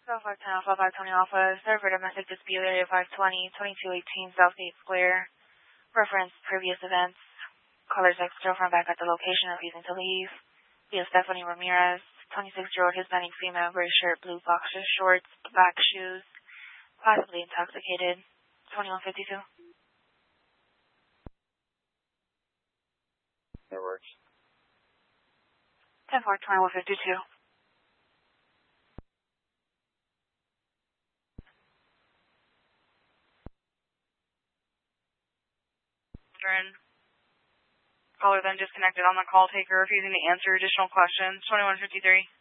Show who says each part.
Speaker 1: So 510 Alpha, 520 Alpha, server domestic dispute area 520, 2218 South 8 Square. Reference previous events. Caller's ex-girlfriend back at the location, refusing to leave. Via Stephanie Ramirez, 26-year-old Hispanic female, gray shirt, blue boxer shorts, black shoes, possibly intoxicated. 2152.
Speaker 2: That works.
Speaker 1: 10-4, 2152. Caller then disconnected on the call taker, refusing to answer additional questions. 2153.